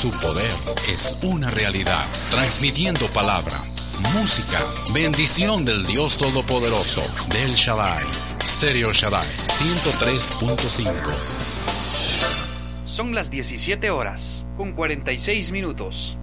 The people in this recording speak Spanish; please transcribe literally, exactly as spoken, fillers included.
Su poder es una realidad, transmitiendo palabra, música, bendición del Dios Todopoderoso, del Shaddai. Stereo Shaddai ciento tres punto cinco. Son las diecisiete horas con cuarenta y seis minutos.